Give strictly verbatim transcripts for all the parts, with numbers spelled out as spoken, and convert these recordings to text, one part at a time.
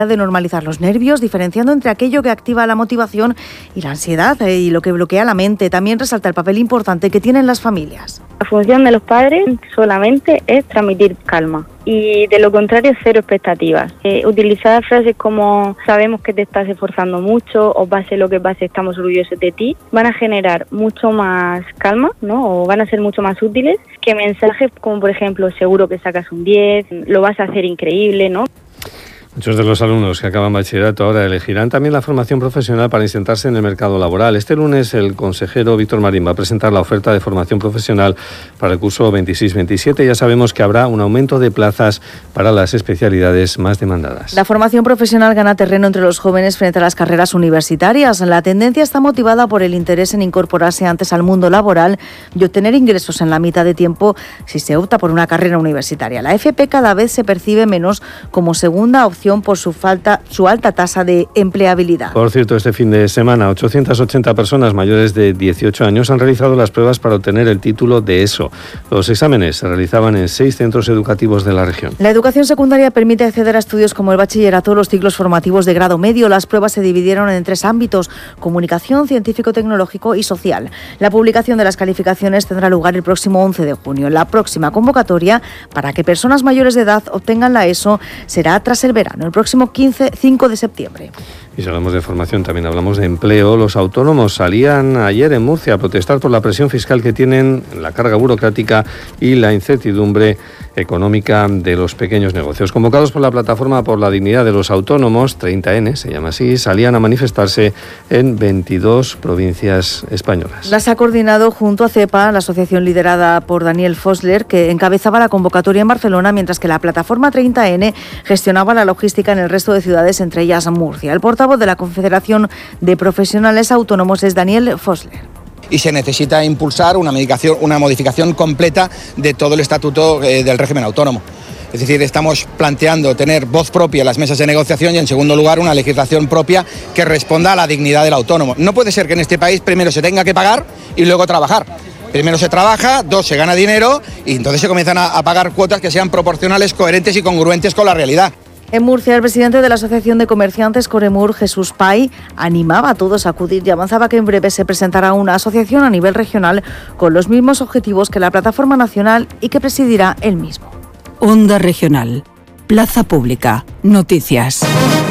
de normalizar los nervios, diferenciando entre aquello que activa la motivación y la ansiedad eh, y lo que bloquea la mente. También resalta el papel importante que tienen las familias. La función de los padres solamente es transmitir calma y de lo contrario cero expectativas. Eh, utilizar frases como sabemos que te estás esforzando mucho o pase lo que pase estamos orgullosos de ti van a generar mucho más calma, ¿no? O van a ser mucho más útiles que mensajes como por ejemplo seguro que sacas un diez, lo vas a hacer increíble, ¿no? Muchos de los alumnos que acaban bachillerato ahora elegirán también la formación profesional para insertarse en el mercado laboral. Este lunes el consejero Víctor Marín va a presentar la oferta de formación profesional para el curso veintiséis veintisiete. Ya sabemos que habrá un aumento de plazas para las especialidades más demandadas. La formación profesional gana terreno entre los jóvenes frente a las carreras universitarias. La tendencia está motivada por el interés en incorporarse antes al mundo laboral y obtener ingresos en la mitad de tiempo si se opta por una carrera universitaria. La F P cada vez se percibe menos como segunda opción por su falta, su alta tasa de empleabilidad. Por cierto, este fin de semana, ochocientas ochenta personas mayores de dieciocho años han realizado las pruebas para obtener el título de ESO. Los exámenes se realizaban en seis centros educativos de la región. La educación secundaria permite acceder a estudios como el bachillerato, los ciclos formativos de grado medio. Las pruebas se dividieron en tres ámbitos: comunicación, científico-tecnológico y social. La publicación de las calificaciones tendrá lugar el próximo once de junio. La próxima convocatoria para que personas mayores de edad obtengan la ESO será tras el verano, el próximo quince, cinco de septiembre. Y si hablamos de formación, también hablamos de empleo. Los autónomos salían ayer en Murcia a protestar por la presión fiscal que tienen, la carga burocrática y la incertidumbre económica de los pequeños negocios. Convocados por la Plataforma por la Dignidad de los Autónomos, treinta ene, se llama así, salían a manifestarse en veintidós provincias españolas. Las ha coordinado junto a CEPA, la asociación liderada por Daniel Fosler, que encabezaba la convocatoria en Barcelona, mientras que la Plataforma treinta ene gestionaba la logística en el resto de ciudades, entre ellas Murcia. El portavoz de la Confederación de Profesionales Autónomos es Daniel Fosler. Y se necesita impulsar una modificación, una modificación completa de todo el estatuto eh, del régimen autónomo. Es decir, estamos planteando tener voz propia en las mesas de negociación y, en segundo lugar, una legislación propia que responda a la dignidad del autónomo. No puede ser que en este país primero se tenga que pagar y luego trabajar. Primero se trabaja, dos, se gana dinero y entonces se comienzan a, a pagar cuotas que sean proporcionales, coherentes y congruentes con la realidad. En Murcia, el presidente de la Asociación de Comerciantes Coremur, Jesús Pay, animaba a todos a acudir y avanzaba que en breve se presentará una asociación a nivel regional con los mismos objetivos que la plataforma nacional y que presidirá él mismo. Onda Regional, Plaza Pública, Noticias.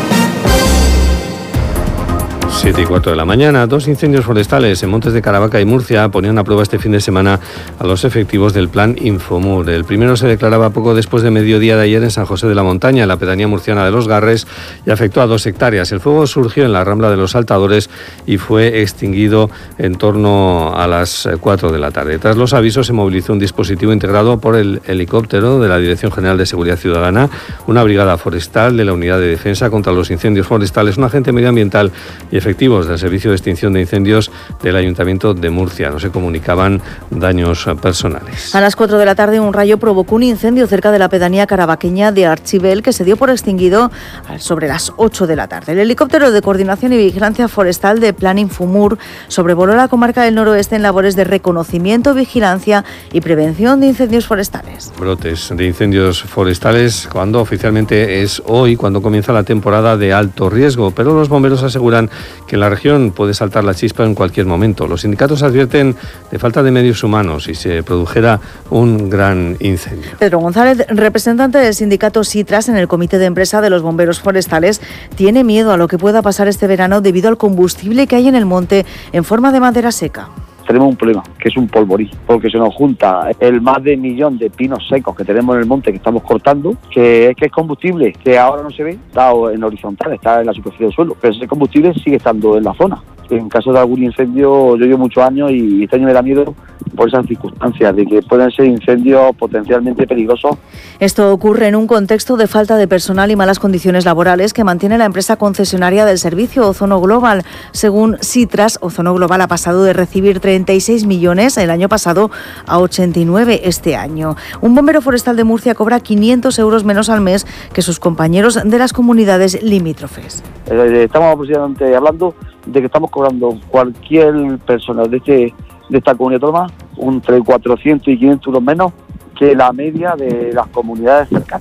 siete y cuatro de la mañana, dos incendios forestales en Montes de Caravaca y Murcia ponían a prueba este fin de semana a los efectivos del plan Infomur. El primero se declaraba poco después de mediodía de ayer en San José de la Montaña, en la pedanía murciana de Los Garres, y afectó a dos hectáreas. El fuego surgió en la Rambla de los Saltadores y fue extinguido en torno a las cuatro de la tarde. Tras los avisos se movilizó un dispositivo integrado por el helicóptero de la Dirección General de Seguridad Ciudadana, una brigada forestal de la Unidad de Defensa contra los Incendios Forestales, un agente medioambiental y efectivos del Servicio de Extinción de Incendios del Ayuntamiento de Murcia. No se comunicaban daños personales. A las cuatro de la tarde, un rayo provocó un incendio cerca de la pedanía caravaqueña de Archivel, que se dio por extinguido sobre las ocho de la tarde. El helicóptero de Coordinación y Vigilancia Forestal de Plan Infomur sobrevoló la comarca del noroeste en labores de reconocimiento, vigilancia y prevención de incendios forestales. Brotes de incendios forestales cuando oficialmente es hoy, cuando comienza la temporada de alto riesgo, pero los bomberos aseguran que en la región puede saltar la chispa en cualquier momento. Los sindicatos advierten de falta de medios humanos si se produjera un gran incendio. Pedro González, representante del sindicato SITRAS en el Comité de Empresa de los Bomberos Forestales, tiene miedo a lo que pueda pasar este verano debido al combustible que hay en el monte en forma de madera seca. Tenemos un problema, que es un polvorín, porque se nos junta el más de millón de pinos secos que tenemos en el monte que estamos cortando, que es que es combustible, que ahora no se ve, está en horizontal, está en la superficie del suelo, pero ese combustible sigue estando en la zona. En caso de algún incendio, yo llevo muchos años y este año me da miedo por esas circunstancias, de que pueden ser incendios potencialmente peligrosos. Esto ocurre en un contexto de falta de personal y malas condiciones laborales que mantiene la empresa concesionaria del servicio Ozono Global. Según SITRAS, Ozono Global ha pasado de recibir treinta y seis millones el año pasado a ochenta y nueve este año. Un bombero forestal de Murcia cobra quinientos euros menos al mes que sus compañeros de las comunidades limítrofes. Estamos aproximadamente hablando de que estamos cobrando cualquier persona de, este, de esta comunidad autónoma entre cuatrocientos y quinientos euros menos que la media de las comunidades cercanas.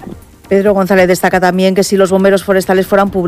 Pedro González destaca también que si los bomberos forestales fueran públicos,